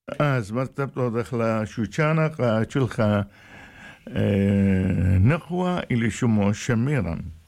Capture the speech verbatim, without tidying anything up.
אז מה אתה דחלה שוצ'אנה, צ'ולחה נקווה, или шумо шамиран.